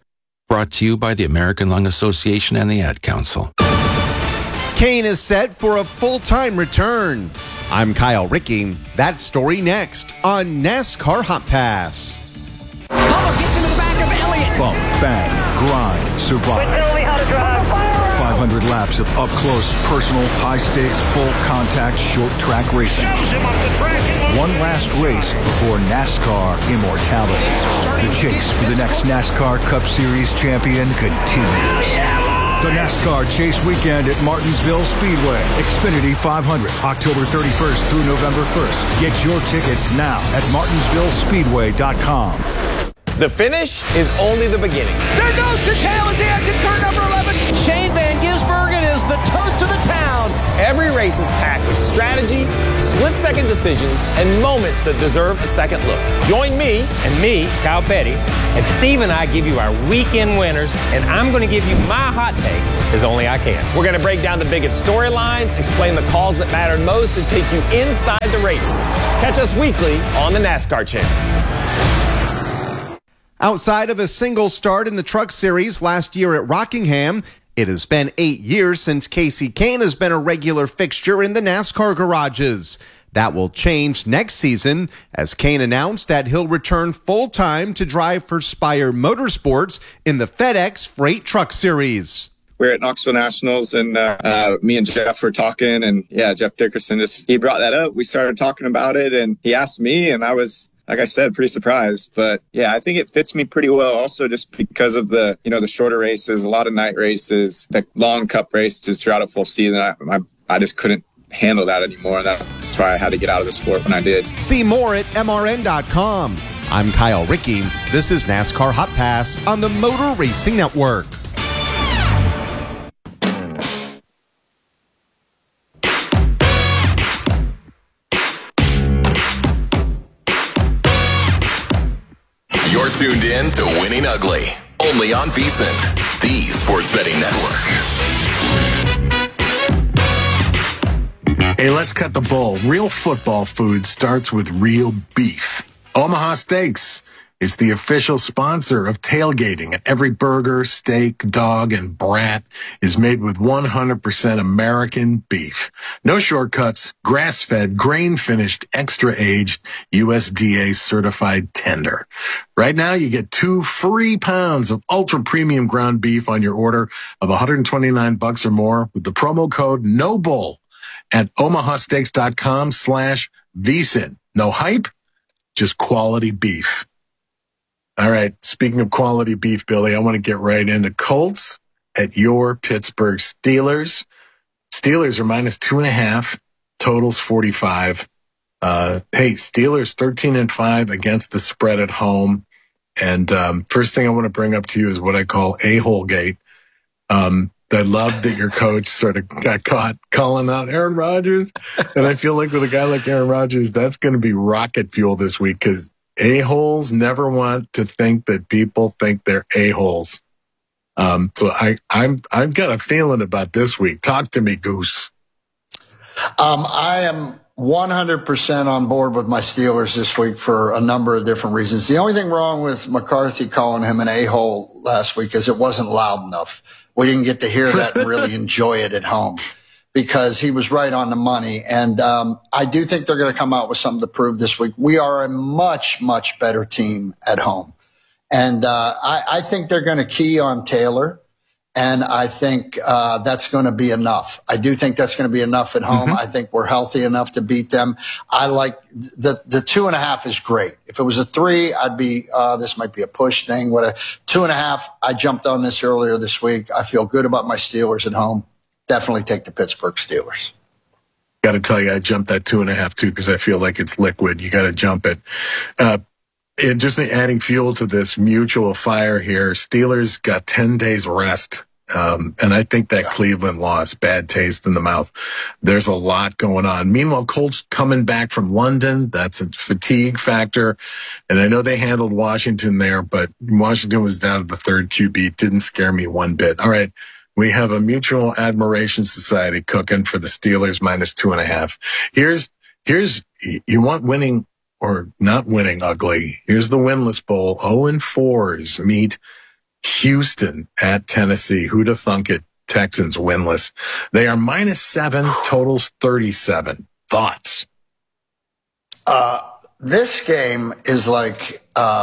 Brought to you by the American Lung Association and the Ad Council. Kane is set for a full-time return. I'm Kyle Rickey. That story next on NASCAR Hot Pass. Bubba gets into the back of Elliott. Bump, bang, grind, survive. Tell me how to drive. 500 laps of up-close, personal, high-stakes, full-contact, short-track racing. One last race before NASCAR immortality. The chase for the next NASCAR Cup Series champion continues. The NASCAR Chase Weekend at Martinsville Speedway. Xfinity 500, October 31st through November 1st. Get your tickets now at martinsvillespeedway.com. The finish is only the beginning. There goes Chicale as he exits turn number 11. Shane Van Gisbergen is the toast of the town. Every race is packed with strategy, split-second decisions, and moments that deserve a second look. Join me and me, Kyle Petty, as Steve and I give you our weekend winners, and I'm going to give you my hot take as only I can. We're going to break down the biggest storylines, explain the calls that mattered most, and take you inside the race. Catch us weekly on the NASCAR Channel. Outside of a single start in the Truck Series last year at Rockingham, it has been 8 years since Kasey Kahne has been a regular fixture in the NASCAR garages. That will change next season, as Kahne announced that he'll return full-time to drive for Spire Motorsports in the FedEx Freight Truck Series. We're at Knoxville Nationals, and me and Jeff were talking, and Jeff Dickerson he brought that up. We started talking about it, and he asked me, and I was, like I said, pretty surprised. But I think it fits me pretty well also just because of the shorter races, a lot of night races, the long cup races throughout a full season. I just couldn't handle that anymore. That's why I had to get out of the sport when I did. See more at MRN.com. I'm Kyle Rickey. This is NASCAR Hot Pass on the Motor Racing Network. You're tuned in to Winning Ugly, only on VSiN, the sports betting network. Hey, let's cut the bull. Real football food starts with real beef. Omaha Steaks is the official sponsor of tailgating, and every burger, steak, dog, and brat is made with 100% American beef. No shortcuts, grass-fed, grain-finished, extra-aged, USDA certified tender. Right now, you get 2 free pounds of ultra-premium ground beef on your order of $129 or more with the promo code NOBULL at omahasteaks.com/VSiN. No hype, just quality beef. All right, speaking of quality beef, Billy, I want to get right into Colts at your Pittsburgh Steelers. Steelers are minus 2.5, totals 45. Hey, Steelers 13-5 against the spread at home. And first thing I want to bring up to you is what I call a-hole gate. I love that your coach sort of got caught calling out Aaron Rodgers. And I feel like with a guy like Aaron Rodgers, that's going to be rocket fuel this week because a-holes never want to think that people think they're a-holes. So I've got a feeling about this week. Talk to me, Goose. I am 100% on board with my Steelers this week for a number of different reasons. The only thing wrong with McCarthy calling him an a-hole last week is it wasn't loud enough. We didn't get to hear that and really enjoy it at home because he was right on the money. And I do think they're going to come out with something to prove this week. We are a much, much better team at home. And I think they're going to key on Taylor. And I think that's going to be enough. I do think that's going to be enough at home. I think we're healthy enough to beat them. I like the 2.5 is great. If it was a 3, I'd be, this might be a push thing. What a 2.5. I jumped on this earlier this week. I feel good about my Steelers at home. Definitely take the Pittsburgh Steelers. Got to tell you, I jumped that 2.5 too because I feel like it's liquid. You got to jump it. And just adding fuel to this mutual fire here, Steelers got 10 days rest. And I think that Cleveland loss, bad taste in the mouth. There's a lot going on. Meanwhile, Colts coming back from London. That's a fatigue factor. And I know they handled Washington there, but Washington was down to the third QB. Didn't scare me one bit. All right. We have a mutual admiration society cooking for the Steelers minus 2.5. Here's, you want winning or not winning ugly. Here's the winless bowl. 0-4s meet Houston at Tennessee. Who'da thunk it? Texans winless. They are -7, totals 37. Thoughts? This game is like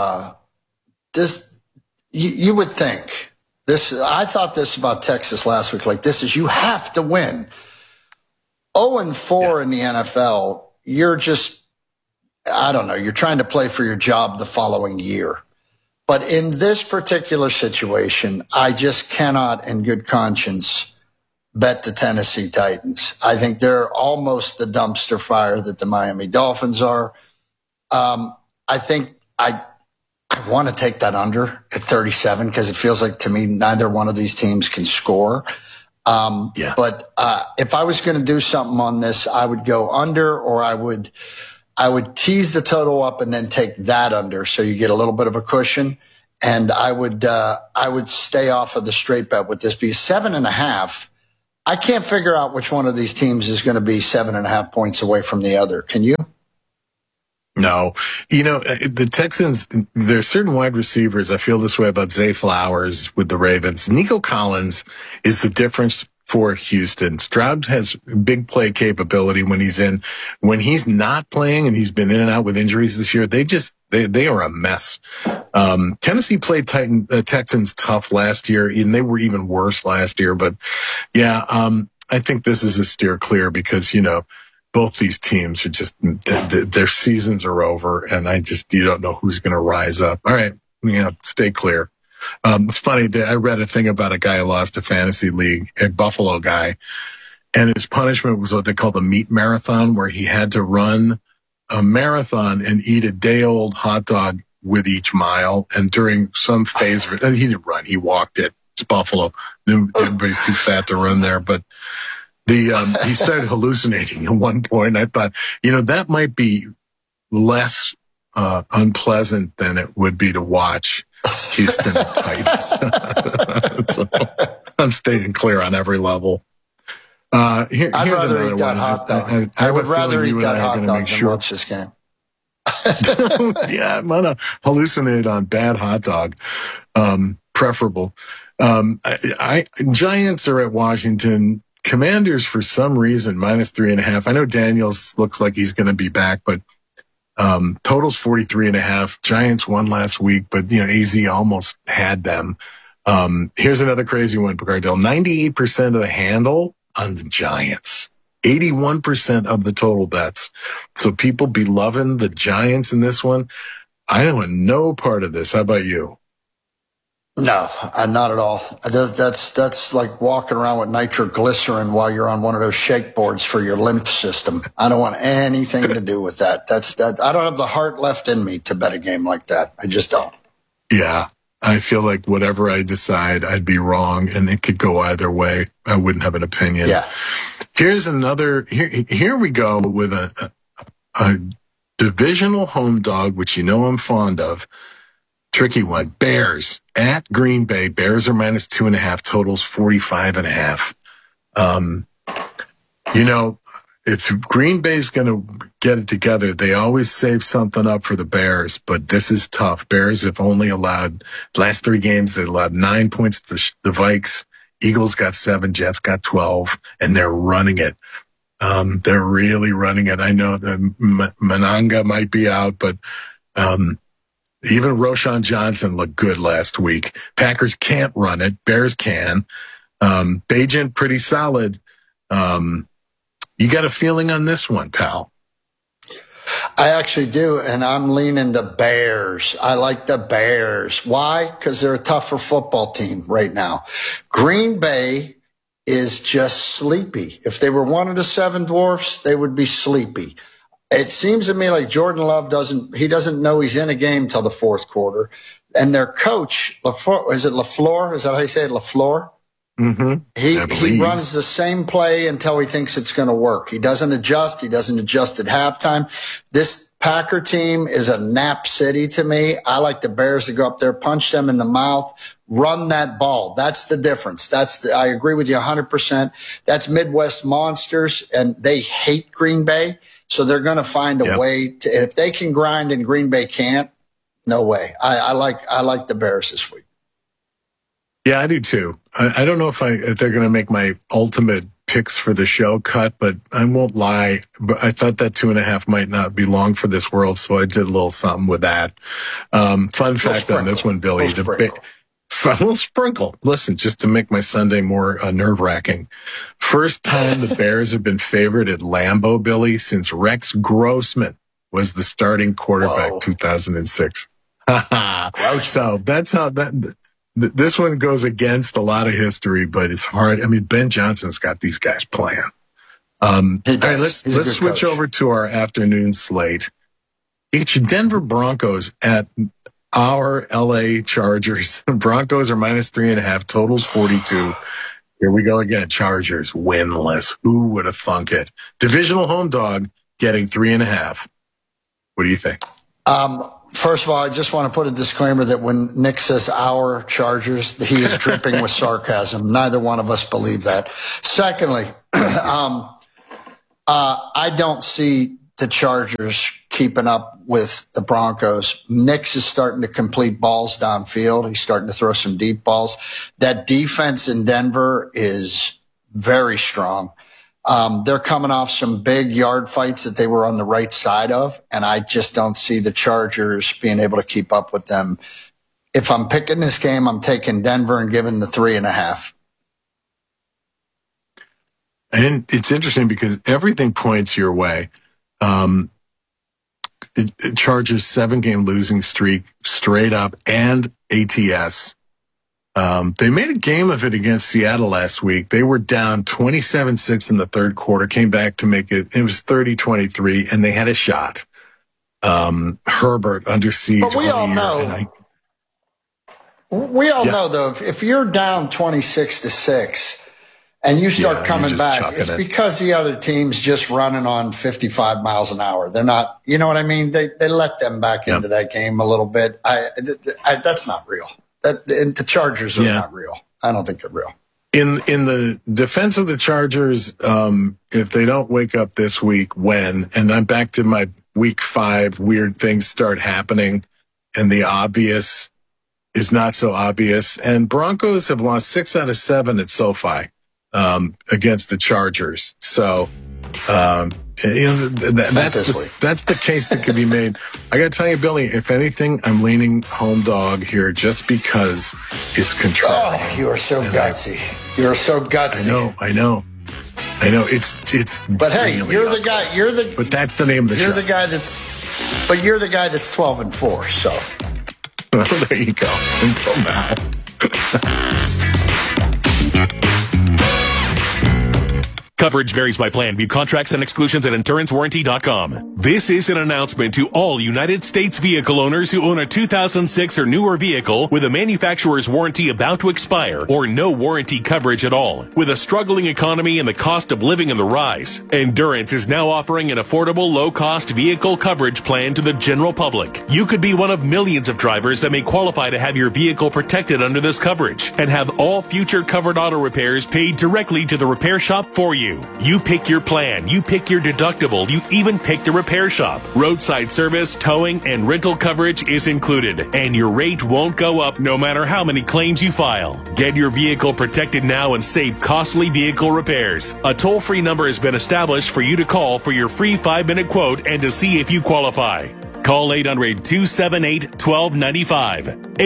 this. You would think this. I thought this about Texas last week. Like this is you have to win. 0-4 in the NFL. You're just, I don't know. You're trying to play for your job the following year. But in this particular situation, I just cannot, in good conscience, bet the Tennessee Titans. I think they're almost the dumpster fire that the Miami Dolphins are. I think I want to take that under at 37 because it feels like to me neither one of these teams can score. But if I was going to do something on this, I would go under, or I would tease the total up and then take that under, so you get a little bit of a cushion. And I would stay off of the straight bet with this. Be 7.5. I can't figure out which one of these teams is going to be 7.5 points away from the other. Can you? No. The Texans, there's certain wide receivers. I feel this way about Zay Flowers with the Ravens. Nico Collins is the difference for Houston. Stroud has big play capability when he's in. When he's not playing, and he's been in and out with injuries this year, they are a mess. Tennessee played Texans tough last year, and they were even worse last year. But I think this is a steer clear because, both these teams are just, their seasons are over, and you don't know who's going to rise up. All right. Stay clear. It's funny that I read a thing about a guy who lost a fantasy league, a Buffalo guy, and his punishment was what they call the meat marathon, where he had to run a marathon and eat a day-old hot dog with each mile. And during some phase of it, he didn't run, he walked it. It's Buffalo. Everybody's too fat to run there, but he started hallucinating at one point. I thought, that might be less unpleasant than it would be to watch Houston Titans. So I'm staying clear on every level. I'd rather eat that hot dog. I would rather eat that hot dog than watch this game. Yeah, I'm gonna hallucinate on bad hot dog. Preferable. Giants are at Washington. Commanders, for some reason, -3.5. I know Daniels looks like he's going to be back, but total's 43.5. Giants won last week, but AZ almost had them. Here's another crazy one, Picardell. 98% of the handle on the Giants. 81% of the total bets. So people be loving the Giants in this one. I don't want no part of this. How about you? No, not at all. That's like walking around with nitroglycerin while you're on one of those shake boards for your lymph system. I don't want anything to do with that. I don't have the heart left in me to bet a game like that. I just don't. Yeah. I feel like whatever I decide, I'd be wrong, and it could go either way. I wouldn't have an opinion. Yeah. Here's another. Here we go with a divisional home dog, which I'm fond of. Tricky one. Bears at Green Bay. Bears are -2.5. Totals 45.5. If Green Bay's going to get it together, they always save something up for the Bears, but this is tough. Bears have only allowed, last 3 games, they allowed 9 points to the Vikes. Eagles got 7, Jets got 12, and they're running it. They're really running it. I know that Mananga might be out, but even Roshan Johnson looked good last week. Packers can't run it. Bears can. Bagent, pretty solid. You got a feeling on this one, pal? I actually do, and I'm leaning the Bears. I like the Bears. Why? Because they're a tougher football team right now. Green Bay is just sleepy. If they were one of the 7 dwarfs, they would be sleepy. It seems to me like Jordan Love doesn't know he's in a game till the 4th quarter. And their coach, is it LaFleur? Is that how you say it, LaFleur? Mm-hmm. He runs the same play until he thinks it's going to work. He doesn't adjust. He doesn't adjust at halftime. This Packer team is a nap city to me. I like the Bears to go up there, punch them in the mouth, run that ball. That's the difference. I agree with you 100%. That's Midwest monsters, and they hate Green Bay. So they're going to find a way to, if they can grind and Green Bay can't, no way. I like the Bears this week. Yeah, I do too. I don't know if they're going to make my ultimate picks for the show cut, but I won't lie. But I thought that 2.5 might not be long for this world, so I did a little something with that. Fun fact on this one, Billy. A little sprinkle. Listen, just to make my Sunday more nerve-wracking. First time the Bears have been favored at Lambeau, Billy, since Rex Grossman was the starting quarterback, 2006. So that's how that. This one goes against a lot of history, but it's hard. I mean, Ben Johnson's got these guys playing. All right, let's switch over to our afternoon slate. Get your Denver Broncos at our LA Chargers. Broncos are -3.5. Totals 42. Here we go again. Chargers winless. Who would have thunk it? Divisional home dog getting 3.5. What do you think? First of all, I just want to put a disclaimer that when Nick says our Chargers, he is dripping with sarcasm. Neither one of us believe that. Secondly, I don't see the Chargers keeping up with the Broncos. Nix is starting to complete balls downfield. He's starting to throw some deep balls. That defense in Denver is very strong. They're coming off some big yard fights that they were on the right side of, and I just don't see the Chargers being able to keep up with them. If I'm picking this game, I'm taking Denver and giving the 3.5. And it's interesting because everything points your way. It Chargers 7-game losing streak straight up and ATS. They made a game of it against Seattle last week. They were down 27-6 in the third quarter, came back to make it. It was 30-23, and they had a shot. Herbert under siege. But we all know. Know, though, if you're down 26-6 and you start coming back, it's because the other team's just running on 55 miles an hour. They're not, you know what I mean? They let them back into that game a little bit. That's not real. The Chargers are not real. I don't think they're real. In the defense of the Chargers, if they don't wake up this week, when, and I'm back to my week 5, weird things start happening, and the obvious is not so obvious. And Broncos have lost 6 out of 7 at SoFi against the Chargers. So that's the case that could be made. I got to tell you, Billy, if anything, I'm leaning home dog here just because it's controlling. Oh, you are so gutsy. You are so gutsy. I know. It's. But hey, really you're the guy. But that's the name of the show. You're the guy that's 12-4. So. Well, there you go. Until now. Coverage varies by plan. View contracts and exclusions at InsuranceWarranty.com. This is an announcement to all United States vehicle owners who own a 2006 or newer vehicle with a manufacturer's warranty about to expire or no warranty coverage at all. With a struggling economy and the cost of living on the rise, Endurance is now offering an affordable, low-cost vehicle coverage plan to the general public. You could be one of millions of drivers that may qualify to have your vehicle protected under this coverage and have all future covered auto repairs paid directly to the repair shop for you. You pick your plan, you pick your deductible, you even pick the repair shop. Roadside service, towing, and rental coverage is included, and your rate won't go up no matter how many claims you file. Get your vehicle protected now and save costly vehicle repairs. A toll-free number has been established for you to call for your free 5-minute quote and to see if you qualify. Call 800-278-1295.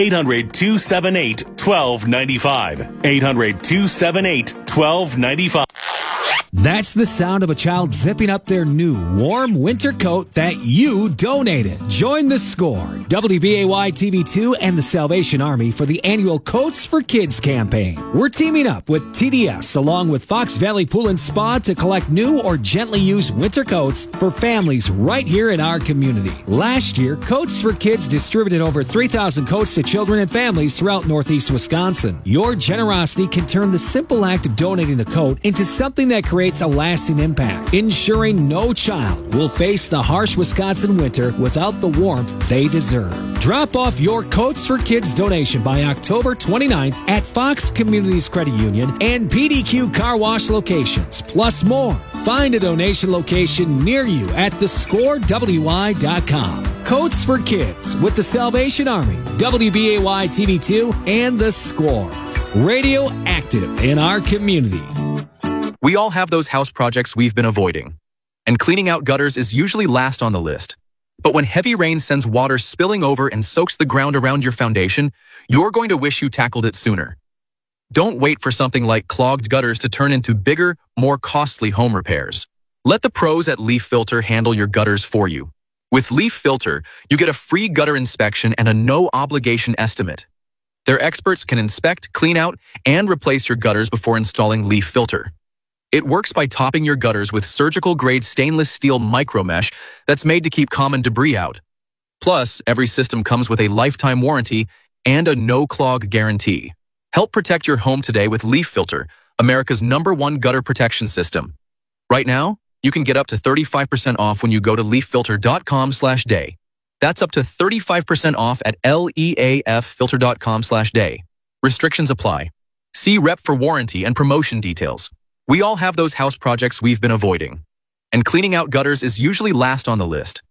800-278-1295. 800-278-1295. That's the sound of a child zipping up their new warm winter coat that you donated. Join the Score, WBAY TV2, and the Salvation Army for the annual Coats for Kids campaign. We're teaming up with TDS along with Fox Valley Pool and Spa to collect new or gently used winter coats for families right here in our community. Last year, Coats for Kids distributed over 3,000 coats to children and families throughout Northeast Wisconsin. Your generosity can turn the simple act of donating the coat into something that creates a lasting impact, ensuring no child will face the harsh Wisconsin winter without the warmth they deserve. Drop off your Coats for Kids donation by October 29th at Fox Communities Credit Union and PDQ Car Wash locations, plus more. Find a donation location near you at thescorewy.com. Coats for Kids with the Salvation Army, WBAY TV2, and The Score. Radioactive in our community. We all have those house projects we've been avoiding. And cleaning out gutters is usually last on the list. But when heavy rain sends water spilling over and soaks the ground around your foundation, you're going to wish you tackled it sooner. Don't wait for something like clogged gutters to turn into bigger, more costly home repairs. Let the pros at Leaf Filter handle your gutters for you. With Leaf Filter, you get a free gutter inspection and a no-obligation estimate. Their experts can inspect, clean out, and replace your gutters before installing Leaf Filter. It works by topping your gutters with surgical-grade stainless steel micromesh that's made to keep common debris out. Plus, every system comes with a lifetime warranty and a no-clog guarantee. Help protect your home today with Leaf Filter, America's #1 gutter protection system. Right now, you can get up to 35% off when you go to leaffilter.com/day. That's up to 35% off at leaffilter.com/day. Restrictions apply. See rep for warranty and promotion details. We all have those house projects we've been avoiding. And cleaning out gutters is usually last on the list.